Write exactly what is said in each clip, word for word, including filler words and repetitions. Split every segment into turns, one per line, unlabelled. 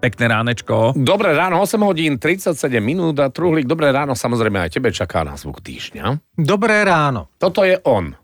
Pekné ránečko.
Dobré ráno, osem hodín, tridsaťsedem minút a Truhlík, dobré ráno, samozrejme aj tebe čaká na zvuk týždňa.
Dobré ráno.
Toto je on.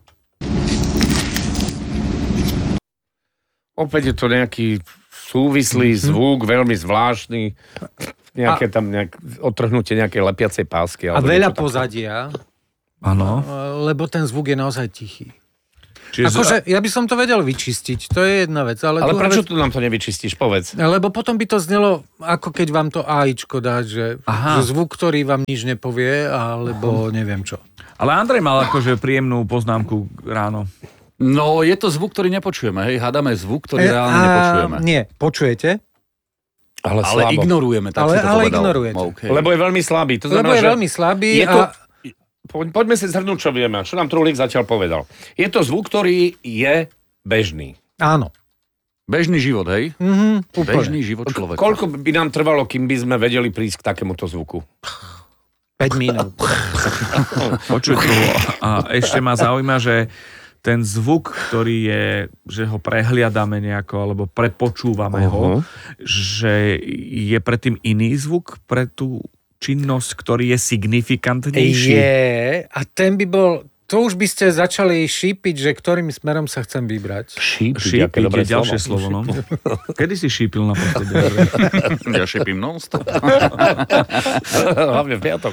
Opäť je to nejaký súvislý mm-hmm. zvuk, veľmi zvláštny. Nejaké a... tam nejak, odtrhnutie nejakej lepiacej pásky.
A veľa pozadia.
Áno.
Lebo ten zvuk je naozaj tichý.
Čiže...
Akože, ja by som to vedel vyčistiť, to je jedna vec. Ale,
ale prečo
vec...
tu nám to nevyčistíš, povedz?
Lebo potom by to znelo, ako keď vám to áičko dá, že, že zvuk, ktorý vám nič nepovie, alebo Aha. neviem čo.
Ale Andrej mal akože príjemnú poznámku ráno.
No, je to zvuk, ktorý nepočujeme, hej? Hádame zvuk, ktorý
e,
reálne
a...
nepočujeme.
Nie, počujete?
Ale,
ale ignorujeme, tak
ale,
si to
ale
povedal.
ignorujete.
Okay. Lebo je veľmi slabý. To
znamená, Lebo je
že
veľmi slabý
je
a...
To... Po, poďme si zhrnúť, čo vieme. Čo nám Truhlík zatiaľ povedal. Je to zvuk, ktorý je bežný.
Áno.
Bežný život, hej?
Mm-hmm,
bežný život človeka.
Koľko by nám trvalo, kým by sme vedeli prísť k takémuto zvuku?
päť minút.
Počuť to. A ešte ma zaujíma, že ten zvuk, ktorý je, že ho prehliadame nejako, alebo prepočúvame uh-huh. ho, že je predtým iný zvuk pre tú činnosť, ktorý je signifikantnejší.
Je, a ten by bol, to už by ste začali šípiť, že ktorým smerom sa chcem vybrať.
Šípiť,
šípiť je ďalšie slovo, no. Kedy si šípil na posledy?
Ja šípim non-stop.
Hlavne v piatok.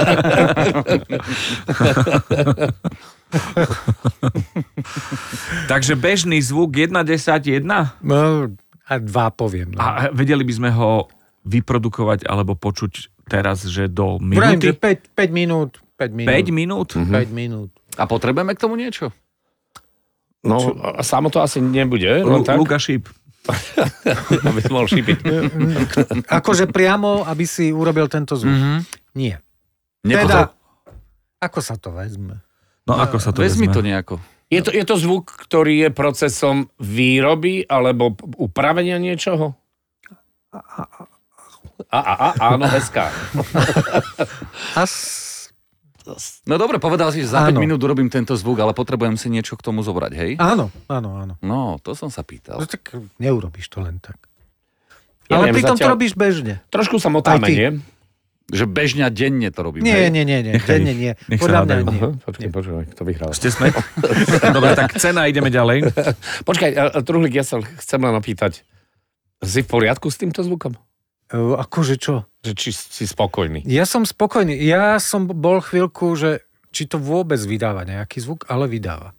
Takže bežný zvuk jedna desať jedna?
No, a dva poviem. No.
A vedeli by sme ho vyprodukovať alebo počuť teraz, že do minúty?
Vrajím, že päť minút. päť minút.
päť minút?
Mm-hmm. päť minút.
A potrebujeme k tomu niečo?
No, a samo to asi nebude.
Lu- Luka šíp.
Aby si mohol šípiť.
Akože priamo, aby si urobil tento zvuk. Mm-hmm. Nie.
Nepotreb...
Teda, ako sa to vezme?
No, ako sa to
Vezmi
vezme?
to nejako.
Je to, je to zvuk, ktorý je procesom výroby alebo upravenia niečoho? A, a, a, áno, es ká.
As...
No dobre, povedal si, že za
áno.
päť minút urobím tento zvuk, ale potrebujem si niečo k tomu zobrať, hej?
Áno, áno, áno.
No, to som sa pýtal.
No tak neurobíš to len tak.
Ja
ale
neviem,
pritom
zatiaľ...
to robíš bežne.
Trošku sa motáme, nie?
Že bežne a denne to robím,
Nie,
hej?
nie, nie, nie,
Nechaj
denne
ich.
nie.
Nech
Podľa
sa
mňa
nádajú.
nie.
Aha, počkaj, počkaj, kto vyhral?
Ste sme? Dobre, tak cena, ideme ďalej.
Počkaj, Truhlík, ja sa chcem len opýtať. Si v poriadku s týmto zvukom?
Uh, akože čo?
Že či si spokojný?
Ja som spokojný. Ja som bol chvíľku, že či to vôbec vydáva nejaký zvuk, ale vydáva.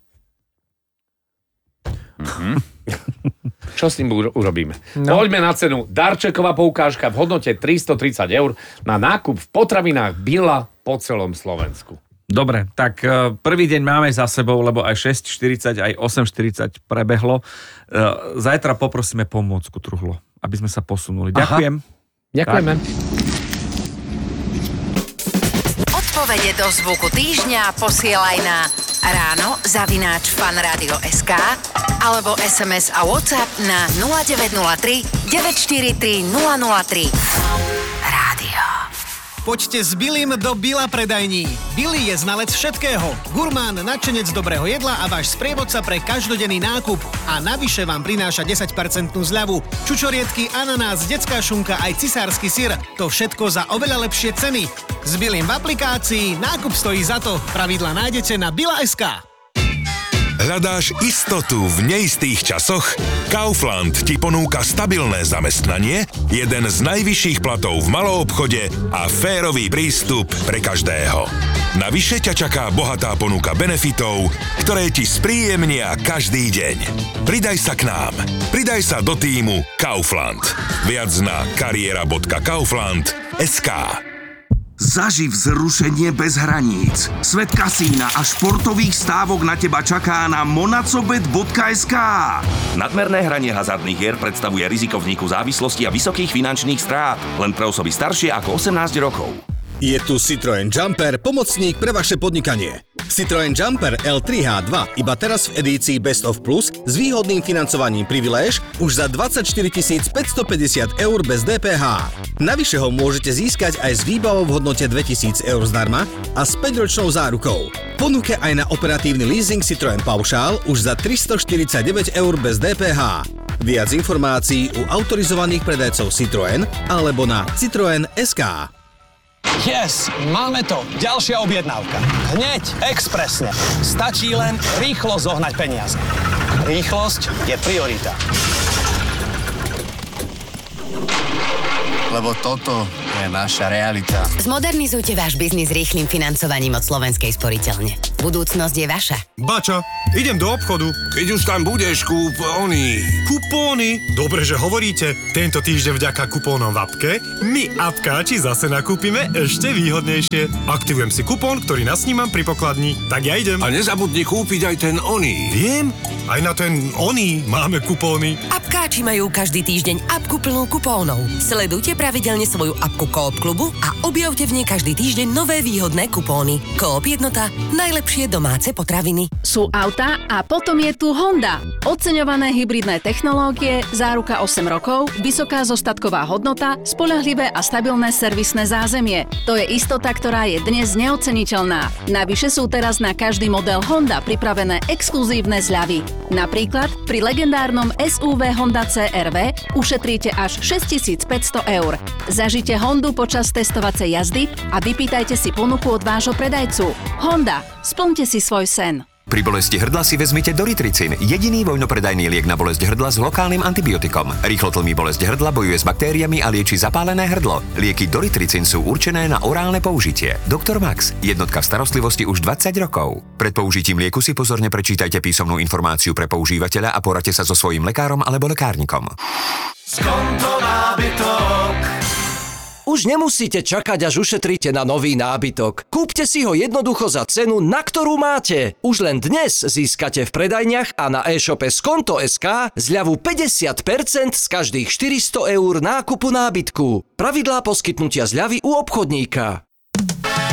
Mm-hmm.
Čo s tým urobíme?
No.
Poďme na cenu. Darčeková poukážka v hodnote tristotridsať eur na nákup v potravinách Billa po celom Slovensku.
Dobre, tak prvý deň máme za sebou, lebo aj šesť štyridsať, aj osem štyridsať prebehlo. Zajtra poprosíme pomôcku, Truhlo, aby sme sa posunuli.
Aha.
Ďakujem.
Ďakujeme.
Odpovede do zvuku týždňa posielaj na ráno zavináč fanradio bodka es ká alebo es em es a WhatsApp na nula deväť nula tri deväť štyri tri nula nula tri. Rádio.
Poďte s Billim do Billa predajní. Billy je znalec všetkého. Gurmán, nadšenec dobrého jedla a váš sprievodca pre každodenný nákup. A navyše vám prináša desať percent zľavu. Čučoriedky, ananás, detská šunka aj cisársky syr. To všetko za oveľa lepšie ceny. S Billim v aplikácii nákup stojí za to. Pravidlá nájdete na billa bodka es ká.
Hľadáš istotu v neistých časoch? Kaufland ti ponúka stabilné zamestnanie, jeden z najvyšších platov v maloobchode a férový prístup pre každého. Navyše ťa čaká bohatá ponuka benefitov, ktoré ti spríjemnia každý deň. Pridaj sa k nám. Pridaj sa do tímu Kaufland. Viac na kariéra bodka kaufland bodka es ká.
Zaživ vzrušenie bez hraníc. Svet kasína a športových stávok na teba čaká na monacobet bodka es ká. Nadmerné hranie hazardných hier predstavuje riziko vzniku závislosti a vysokých finančných strát. Len pre osoby staršie ako osemnásť rokov.
Je tu Citroën Jumper, pomocník pre vaše podnikanie. Citroën Jumper el tri há dva iba teraz v edícii Best of Plus s výhodným financovaním Priviléž už za dvadsaťštyri tisíc päťstopäťdesiat eur bez dé pé há. Navyše ho môžete získať aj s výbavou v hodnote dvetisíc eur zdarma a s päťročnou zárukou. Ponuke aj na operatívny leasing Citroën Paušál už za tristoštyridsaťdeväť eur bez dé pé há. Viac informácií u autorizovaných predajcov Citroën alebo na citroen bodka es ká.
Yes, máme to. Ďalšia objednávka. Hneď, expresne. Stačí len rýchlo zohnať peniaze. Rýchlosť je priorita.
Lebo toto je naša realita.
Zmodernizujte váš biznis rýchlym financovaním od Slovenskej sporiteľne. Budúcnosť je vaša.
Bača, idem do obchodu.
Keď už tam budeš, kúp ony.
Kupóny? Dobre, že hovoríte. Tento týždeň vďaka kupónom v appke my appkáči zase nakúpime ešte výhodnejšie. Aktivujem si kupón, ktorý nasnímam pri pokladni. Tak ja idem.
A nezabudni kúpiť aj ten oný.
Viem, aj na ten oný máme kupóny.
Appkáči majú každý týždeň appku plnú kupónov. Sledujte pravidelne svoju appku Coop klubu a objavte v nej každý týždeň nové výhodné kupóny. Coop jednota, najlepšie domáce potraviny.
Sú autá a potom je tu Honda. Oceňované hybridné technológie, záruka osem rokov, vysoká zostatková hodnota, spoľahlivé a stabilné servisné zázemie. To je istota, ktorá je dnes neoceniteľná. Navyše sú teraz na každý model Honda pripravené exkluzívne zľavy. Napríklad pri legendárnom es ú vé Honda cé er vé ušetríte až šesťtisícpäťsto eur. Zažite Hondu počas testovacej jazdy a vypýtajte si ponuku od vášho predajcu. Honda, splňte si svoj sen.
Pri bolesti hrdla si vezmite Doritricin, jediný voľnopredajný liek na bolesť hrdla s lokálnym antibiotikom. Rýchlo tlmí bolesť hrdla, bojuje s baktériami a lieči zapálené hrdlo. Lieky Doritricin sú určené na orálne použitie. doktor Max, jednotka v starostlivosti už dvadsať rokov. Pred použitím lieku si pozorne prečítajte písomnú informáciu pre používateľa a poradte sa so svojím lekárom alebo lekárnikom.
Skonto nábytok. Už nemusíte čakať, až ušetríte na nový nábytok. Kúpte si ho jednoducho za cenu, na ktorú máte. Už len dnes získate v predajniach a na e-shope Skonto bodka es ká zľavu päťdesiat percent z každých štyristo eur nákupu nábytku. Pravidlá poskytnutia zľavy u obchodníka.